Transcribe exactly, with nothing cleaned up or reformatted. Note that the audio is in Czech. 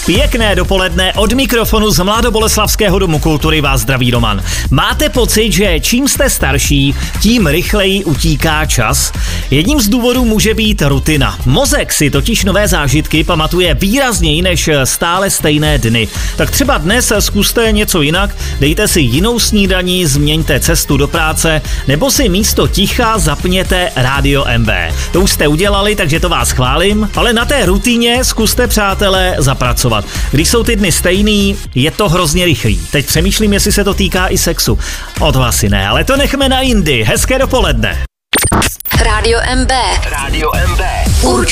Pěkné dopoledne, od mikrofonu z Mladoboleslavského domu kultury vás zdraví Roman. Máte pocit, že čím jste starší, tím rychleji utíká čas? Jedním z důvodů může být rutina. Mozek si totiž nové zážitky pamatuje výrazněji než stále stejné dny. Tak třeba dnes zkuste něco jinak, dejte si jinou snídani, změňte cestu do práce, nebo si místo ticha zapněte Rádio M V. To už jste udělali, takže to vás chválím, ale na té rutině zkuste, přátelé, zapracovat. Když jsou ty dny stejný, je to hrozně rychlý. Teď přemýšlím, jestli se to týká i sexu. O to asi ne, ale to nechme na jindy. Hezké dopoledne. Rádio M B. Rádio M B. Určitě.